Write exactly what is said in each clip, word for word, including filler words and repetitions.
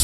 frente!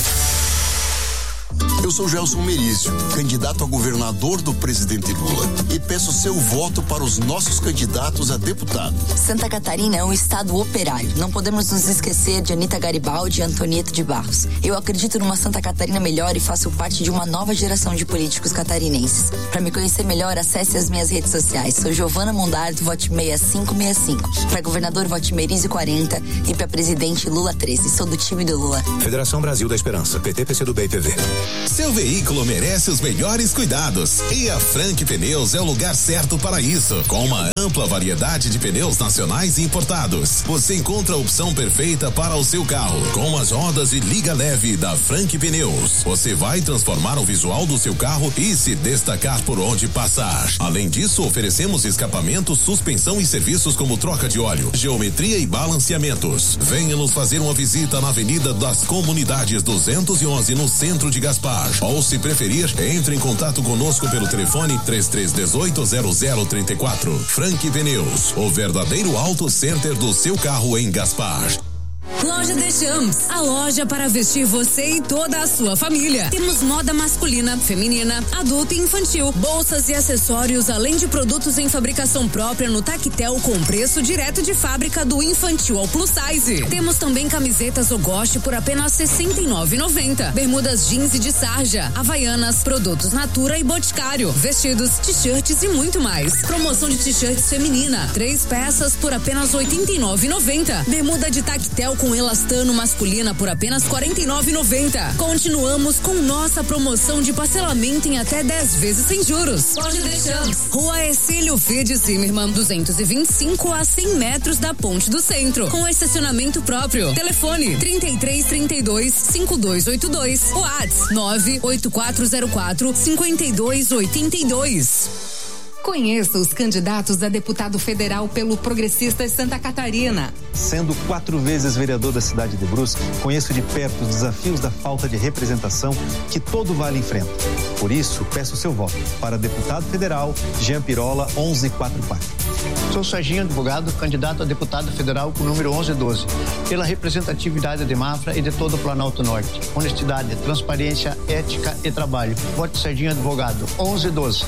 Eu sou Gelson Merizio, candidato a governador do presidente Lula, e peço seu voto para os nossos candidatos a deputado. Santa Catarina é um estado operário. Não podemos nos esquecer de Anita Garibaldi e Antonieta de Barros. Eu acredito numa Santa Catarina melhor e faço parte de uma nova geração de políticos catarinenses. Para me conhecer melhor, acesse as minhas redes sociais. Sou Giovana Mondardo, vote seis cinco seis cinco. Para governador, vote Merizio quarenta e para presidente, Lula treze. Sou do time do Lula. Federação Brasil da Esperança, P T, P C do B e P V. Seu veículo merece os melhores cuidados e a Frank Pneus é o lugar certo para isso. Com uma ampla variedade de pneus nacionais e importados, você encontra a opção perfeita para o seu carro. Com as rodas de liga leve da Frank Pneus, você vai transformar o visual do seu carro e se destacar por onde passar. Além disso, oferecemos escapamento, suspensão e serviços como troca de óleo, geometria e balanceamentos. Venha nos fazer uma visita na Avenida das Comunidades duzentos e onze, no centro de Gaspar. Ou, se preferir, entre em contato conosco pelo telefone três três um oito zero zero três quatro. Frank Pneus, o verdadeiro auto center do seu carro em Gaspar. Loja Deschamps, a loja para vestir você e toda a sua família. Temos moda masculina, feminina, adulta e infantil, bolsas e acessórios, além de produtos em fabricação própria no Tactel com preço direto de fábrica do infantil ao plus size. Temos também camisetas Ogoste por apenas sessenta e nove reais e noventa centavos. Bermudas jeans e de sarja, havaianas, produtos Natura e Boticário, vestidos, t-shirts e muito mais. Promoção de t-shirts feminina, três peças por apenas oitenta e nove reais e noventa centavos. Bermuda de Tactel com elastano masculina por apenas quarenta e nove reais e noventa centavos. Continuamos com nossa promoção de parcelamento em até dez vezes sem juros. Loja Deschamps, Rua Ercílio Fide Zimmermann, duzentos e vinte e cinco, a cem metros da Ponte do Centro, com estacionamento próprio. Telefone trinta e três, trinta e dois, cinquenta e dois oitenta e dois. WhatsApp nove oito quatro zero quatro, cinquenta e dois oitenta e dois. Conheça os candidatos a deputado federal pelo Progressistas Santa Catarina. Sendo quatro vezes vereador da cidade de Brusque, conheço de perto os desafios da falta de representação que todo vale enfrenta. Por isso, peço seu voto para deputado federal Jean Pirola onze quarenta e quatro. Sou Serginho Advogado, candidato a deputado federal com o número onze doze, pela representatividade de Mafra e de todo o Planalto Norte. Honestidade, transparência, ética e trabalho. Vote Serginho Advogado, onze doze.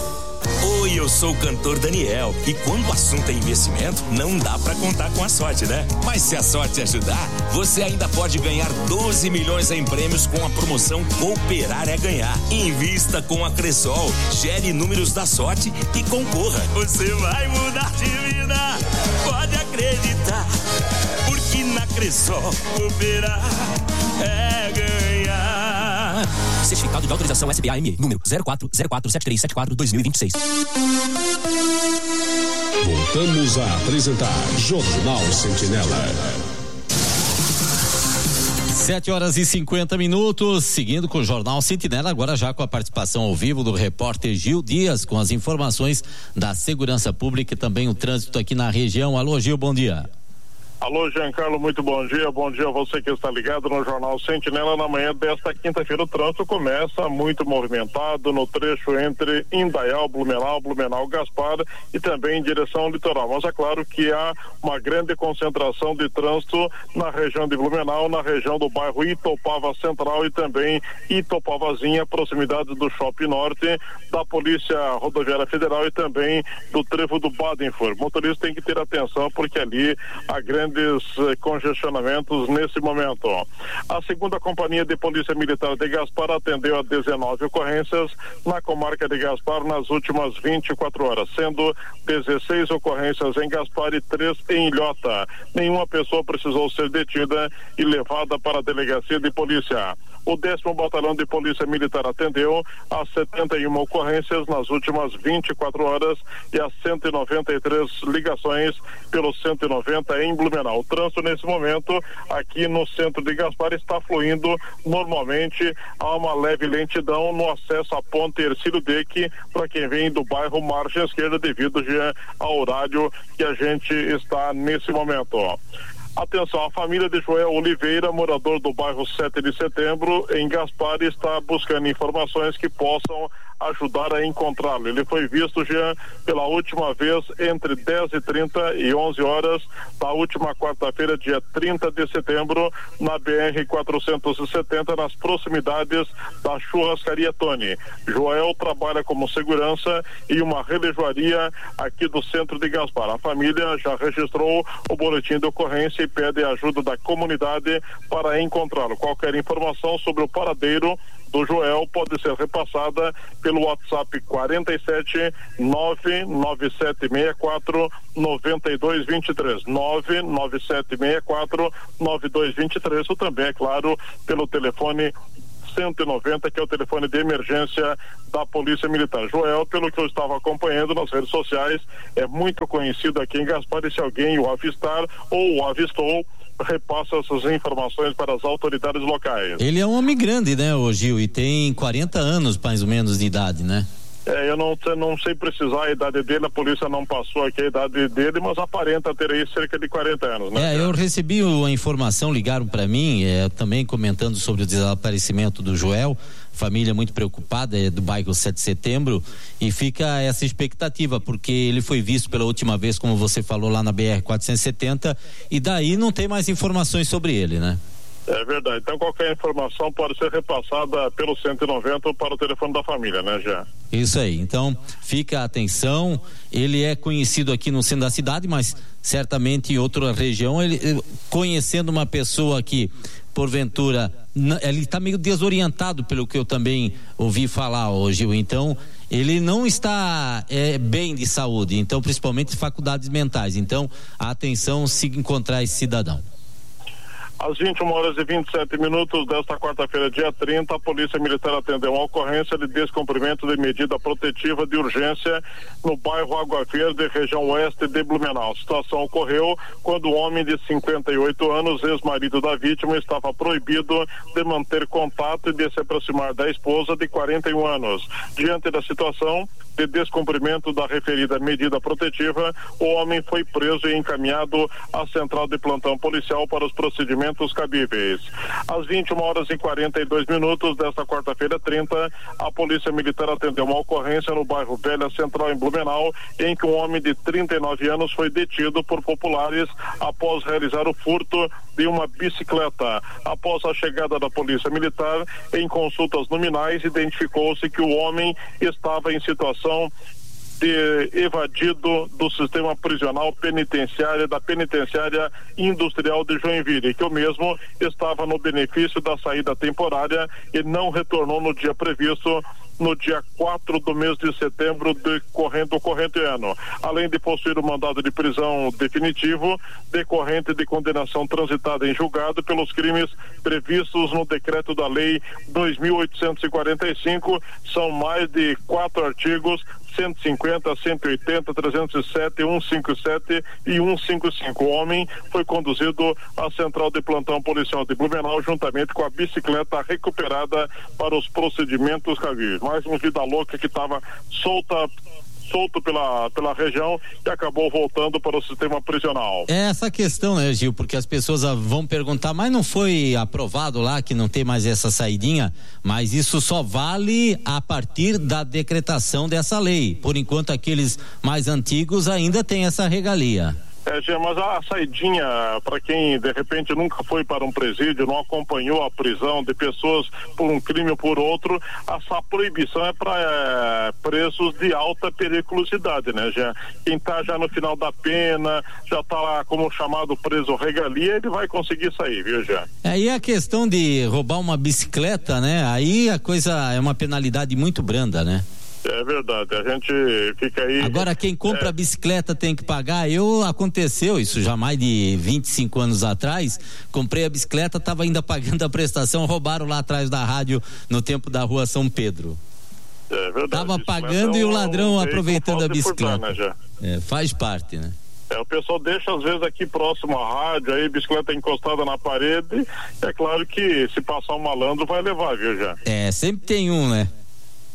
Oi, eu sou o cantor Daniel e quando o assunto é investimento, não dá pra contar com a sorte, né? Mas se a sorte ajudar, você ainda pode ganhar doze milhões em prêmios com a promoção Cooperar é Ganhar. Invista com a Cressol, gere números da sorte e concorra. Você vai mudar de vida, pode acreditar, porque na Cressol Cooperar é ganhar. Certificado de autorização S B A M E, número zero quatro zero quatro sete três sete quatro dois mil e vinte e seis. Voltamos a apresentar Jornal Sentinela. Sete horas e cinquenta minutos, seguindo com o Jornal Sentinela, agora já com a participação ao vivo do repórter Gil Dias, com as informações da segurança pública e também o trânsito aqui na região. Alô, Gil, bom dia. Alô, Giancarlo, muito bom dia. Bom dia a você que está ligado no Jornal Sentinela. Na manhã desta quinta-feira, o trânsito começa muito movimentado no trecho entre Indaial, Blumenau, Blumenau, Gaspar e também em direção ao litoral. Mas é claro que há uma grande concentração de trânsito na região de Blumenau, na região do bairro Itopava Central e também Itopavazinha, proximidade do Shopping Norte, da Polícia Rodoviária Federal e também do trevo do Badenford. O motorista tem que ter atenção porque ali há grande congestionamentos nesse momento. A segunda companhia de polícia militar de Gaspar atendeu a dezenove ocorrências na comarca de Gaspar nas últimas vinte e quatro horas, sendo dezesseis ocorrências em Gaspar e três em Ilhota. Nenhuma pessoa precisou ser detida e levada para a delegacia de polícia. O décimo Batalhão de Polícia Militar atendeu a setenta e uma ocorrências nas últimas vinte e quatro horas e a cento e noventa e três ligações pelo cento e noventa em Blumenau. O trânsito nesse momento aqui no centro de Gaspar está fluindo normalmente. Há uma leve lentidão no acesso à ponte Ercílio Deck para quem vem do bairro Margem Esquerda devido já ao horário que a gente está nesse momento. Atenção, a família de Joel Oliveira, morador do bairro sete de setembro, em Gaspar, está buscando informações que possam ajudar a encontrá-lo. Ele foi visto, Jean, pela última vez entre dez e trinta e onze horas da última quarta-feira, dia trinta de setembro, na B R quatrocentos e setenta, nas proximidades da churrascaria Tony. Joel trabalha como segurança em uma relojoaria aqui do centro de Gaspar. A família já registrou o boletim de ocorrência e pede a ajuda da comunidade para encontrá-lo. Qualquer informação sobre o paradeiro do Joel pode ser repassada pelo WhatsApp quarenta e sete, nove nove sete seis quatro, nove dois dois três, nove nove sete seis quatro, nove dois dois três, ou também, é claro, pelo telefone cento e noventa, que é o telefone de emergência da Polícia Militar. Joel, pelo que eu estava acompanhando nas redes sociais, é muito conhecido aqui em Gaspar, e se alguém o avistar ou o avistou, repassa essas informações para as autoridades locais. Ele é um homem grande, né, ô Gil, e tem quarenta anos mais ou menos de idade, né? É, eu não, não sei precisar a idade dele, a polícia não passou aqui a idade dele, mas aparenta ter aí cerca de quarenta anos, né? É, eu recebi a informação, ligaram para mim, é, também comentando sobre o desaparecimento do Joel, família muito preocupada, é do bairro sete de setembro, e fica essa expectativa, porque ele foi visto pela última vez, como você falou, lá na B R quatrocentos e setenta, e daí não tem mais informações sobre ele, né? É verdade, então qualquer informação pode ser repassada pelo cento e noventa ou para o telefone da família, né, já? Isso aí, então fica a atenção, ele é conhecido aqui no centro da cidade, mas certamente em outra região, ele, conhecendo uma pessoa que porventura, ele está meio desorientado pelo que eu também ouvi falar hoje, então ele não está é, bem de saúde, então principalmente faculdades mentais, então atenção se encontrar esse cidadão. Às vinte e uma horas e vinte e sete minutos desta quarta-feira, dia trinta, a Polícia Militar atendeu uma ocorrência de descumprimento de medida protetiva de urgência no bairro Água Verde, região oeste de Blumenau. A situação ocorreu quando o homem de cinquenta e oito anos, ex-marido da vítima, estava proibido de manter contato e de se aproximar da esposa de quarenta e um anos. Diante da situação de descumprimento da referida medida protetiva, o homem foi preso e encaminhado à central de plantão policial para os procedimentos cabíveis. Às vinte e uma horas e quarenta e dois minutos desta quarta-feira trinta, a Polícia Militar atendeu uma ocorrência no bairro Velha Central, em Blumenau, em que um homem de trinta e nove anos foi detido por populares após realizar o furto de uma bicicleta. Após a chegada da Polícia Militar, em consultas nominais, identificou-se que o homem estava em situação de evadido do sistema prisional penitenciário da penitenciária industrial de Joinville, que o mesmo estava no benefício da saída temporária e não retornou no dia previsto, no dia quatro do mês de setembro decorrente do corrente ano, além de possuir o mandado de prisão definitivo decorrente de condenação transitada em julgado pelos crimes previstos no decreto da lei dois mil oitocentos e quarenta e cinco. São mais de quatro artigos: cento e cinquenta, cento e oitenta, trezentos e sete, cento e cinquenta e sete e cento e cinquenta e cinco. O homem foi conduzido à central de plantão policial de Blumenau juntamente com a bicicleta recuperada para os procedimentos cabíveis. Mais uma vida louca que estava solta solto pela, pela região e acabou voltando para o sistema prisional. É essa questão, né, Gil, porque as pessoas vão perguntar, mas não foi aprovado lá que não tem mais essa saidinha? Mas isso só vale a partir da decretação dessa lei. Por enquanto, aqueles mais antigos ainda têm essa regalia. É, Gê, mas a saidinha, para quem de repente nunca foi para um presídio, não acompanhou a prisão de pessoas por um crime ou por outro, essa proibição é para é, presos de alta periculosidade, né, Gê? Quem está já no final da pena, já está lá como chamado preso regalia, ele vai conseguir sair, viu, Gê? Aí a questão de roubar uma bicicleta, né? Aí a coisa é uma penalidade muito branda, né? É verdade, a gente fica aí. Agora quem compra é... a bicicleta tem que pagar. Eu, aconteceu isso já mais de vinte e cinco anos atrás, comprei a bicicleta, estava ainda pagando a prestação, roubaram lá atrás da rádio no tempo da rua São Pedro. É verdade. Tava pagando e o ladrão aproveitando a bicicleta. Furtar, né, já? É, faz parte, né? É, o pessoal deixa às vezes aqui próximo à rádio, aí bicicleta encostada na parede, é claro que se passar um malandro vai levar, viu, já? É, sempre tem um, né?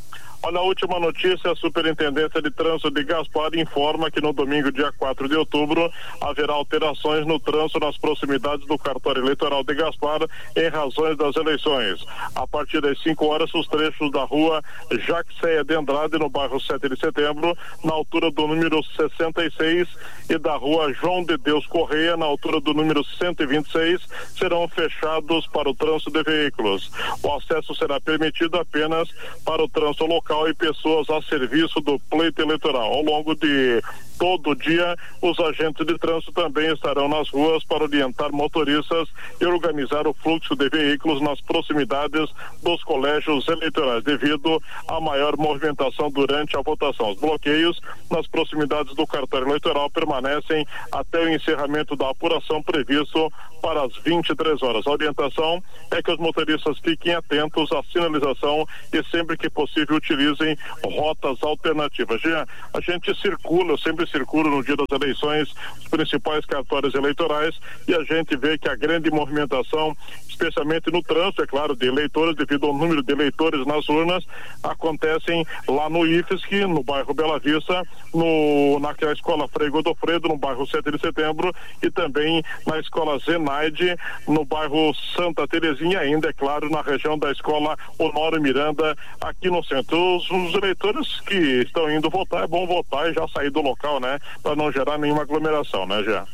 Olha, a última notícia, a Superintendência de Trânsito de Gaspar informa que no domingo, dia quatro de outubro, haverá alterações no trânsito nas proximidades do cartório eleitoral de Gaspar em razões das eleições. A partir das cinco horas, os trechos da rua Jaxéia de Andrade, no bairro sete de setembro, na altura do número sessenta e seis, e da rua João de Deus Correia, na altura do número cento e vinte e seis, serão fechados para o trânsito de veículos. O acesso será permitido apenas para o trânsito local e pessoas a serviço do pleito eleitoral. Ao longo de todo o dia, os agentes de trânsito também estarão nas ruas para orientar motoristas e organizar o fluxo de veículos nas proximidades dos colégios eleitorais, devido à maior movimentação durante a votação. Os bloqueios nas proximidades do cartório eleitoral permanecem até o encerramento da apuração previsto para as vinte e três horas. A orientação é que os motoristas fiquem atentos à sinalização e sempre que possível utilizem rotas alternativas. Jean, a gente circula, eu sempre circulo no dia das eleições, os principais cartórios eleitorais, e a gente vê que a grande movimentação, especialmente no trânsito, é claro, de eleitores, devido ao número de eleitores nas urnas, acontecem lá no I F S C, no bairro Bela Vista, no, naquela escola Frei Godofredo, no bairro sete de setembro, e também na escola Zenaide, no bairro Santa Terezinha, ainda, é claro, na região da escola Honório Miranda, aqui no centro. Os, os eleitores que estão indo votar, é bom votar e já sair do local, né? Para não gerar nenhuma aglomeração, né, Jean?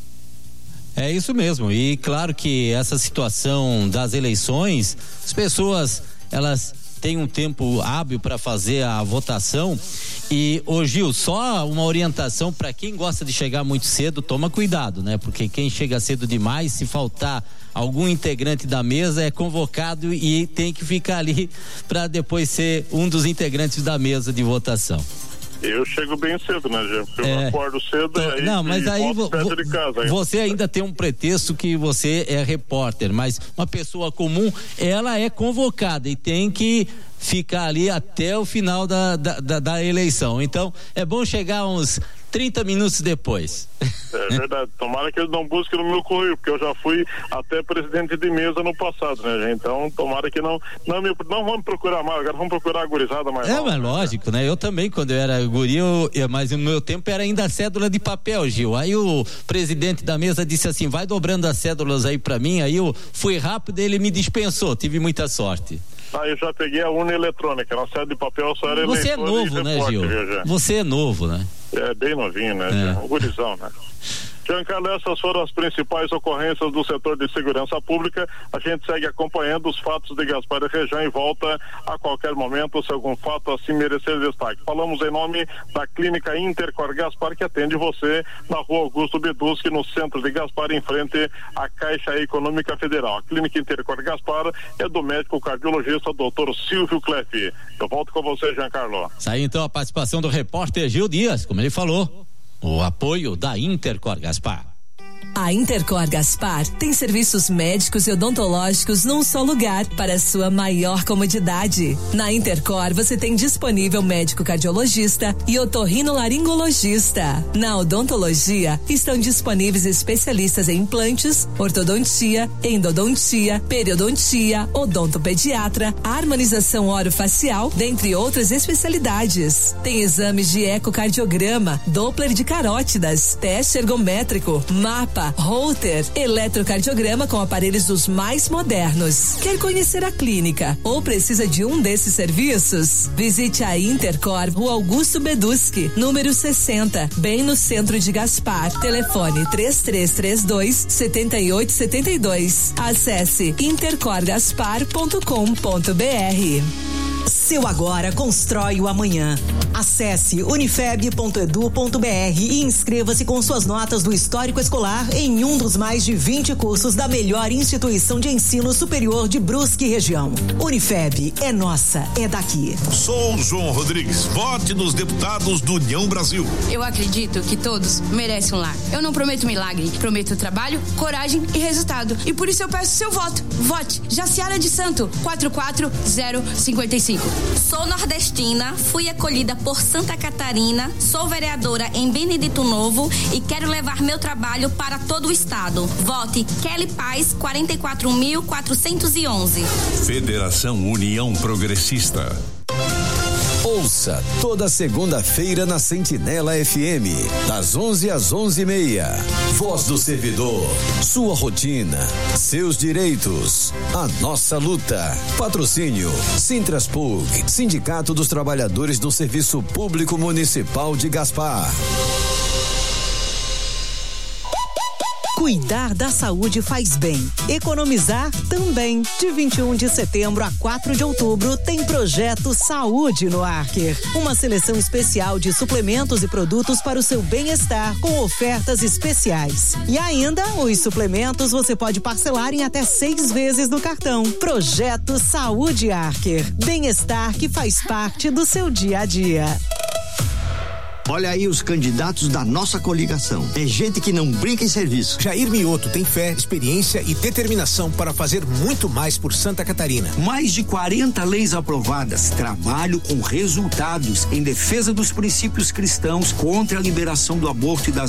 É isso mesmo, e claro que essa situação das eleições, as pessoas, elas têm um tempo hábil para fazer a votação. E, ô Gil, só uma orientação para quem gosta de chegar muito cedo, toma cuidado, né? Porque quem chega cedo demais, se faltar algum integrante da mesa, é convocado e tem que ficar ali para depois ser um dos integrantes da mesa de votação. Eu chego bem cedo, né, Gê? Porque é, eu acordo cedo e aí, não, mas aí vo, vo, de casa, você ainda tem um pretexto que você é repórter, mas uma pessoa comum, ela é convocada e tem que ficar ali até o final da, da, da, da eleição. Então, é bom chegar uns trinta minutos depois. É verdade. Tomara que eles não busquem no meu currículo, porque eu já fui até presidente de mesa no passado, né, gente? Então, tomara que não não, me, não vamos procurar mais, agora vamos procurar a gurizada mais. É, mal, mas né? lógico, né? Eu também, quando eu era guri, eu, eu, mas no meu tempo era ainda cédula de papel, Gil. Aí o presidente da mesa disse assim, vai dobrando as cédulas aí pra mim, aí eu fui rápido e ele me dispensou, tive muita sorte. Ah, eu já peguei a urna eletrônica, na cédula de papel só era Você é novo, né, Gil? Você é novo, né? É, bem novinho, né? É. Um gurizão, né? Giancarlo, essas foram as principais ocorrências do setor de segurança pública. A gente segue acompanhando os fatos de Gaspar e região e volta a qualquer momento se algum fato assim merecer destaque. Falamos em nome da Clínica Intercor Gaspar, que atende você na rua Augusto Beduschi, no centro de Gaspar, em frente à Caixa Econômica Federal. A Clínica Intercor Gaspar é do médico cardiologista doutor Silvio Cleffi. Eu volto com você, Giancarlo. Sai então a participação do repórter Gil Dias, como ele falou. O apoio da Intercor Gaspar. A Intercor Gaspar tem serviços médicos e odontológicos num só lugar para sua maior comodidade. Na Intercor você tem disponível médico cardiologista e otorrinolaringologista. Na odontologia estão disponíveis especialistas em implantes, ortodontia, endodontia, periodontia, odontopediatra, harmonização orofacial, dentre outras especialidades. Tem exames de ecocardiograma, Doppler de carótidas, teste ergométrico, mapa, Holter, eletrocardiograma com aparelhos dos mais modernos. Quer conhecer a clínica ou precisa de um desses serviços? Visite a Intercor, Rua Augusto Beduschi, número sessenta, bem no centro de Gaspar. Telefone três três três dois, sete oito sete dois. Acesse intercor gaspar ponto com ponto b r. Seu agora constrói o amanhã. Acesse unifeb ponto edu ponto b r e inscreva-se com suas notas do histórico escolar em um dos mais de vinte cursos da melhor instituição de ensino superior de Brusque e região. Unifeb é nossa, é daqui. Sou João Rodrigues. Vote nos deputados do União Brasil. Eu acredito que todos merecem um lar. Eu não prometo milagre, prometo trabalho, coragem e resultado. E por isso eu peço seu voto. Vote Jaciara de Santo, quatro quatro zero cinco cinco. Sou nordestina, fui acolhida por Santa Catarina, sou vereadora em Benedito Novo e quero levar meu trabalho para todo o estado. Vote Kelly Paz, quarenta e quatro mil quatrocentos e onze. Federação União Progressista. Ouça toda segunda-feira na Sentinela F M, das onze às onze e meia. Voz do servidor, sua rotina, seus direitos, a nossa luta. Patrocínio Sintraspug, Sindicato dos Trabalhadores do Serviço Público Municipal de Gaspar. Cuidar da saúde faz bem. Economizar também. De vinte e um de setembro a quatro de outubro tem projeto Saúde no Arker. Uma seleção especial de suplementos e produtos para o seu bem-estar com ofertas especiais. E ainda, os suplementos você pode parcelar em até seis vezes no cartão. Projeto Saúde Arker. Bem-estar que faz parte do seu dia a dia. Olha aí os candidatos da nossa coligação. É gente que não brinca em serviço. Jair Mioto tem fé, experiência e determinação para fazer muito mais por Santa Catarina. Mais de quarenta leis aprovadas. Trabalho com resultados em defesa dos princípios cristãos, contra a liberação do aborto e das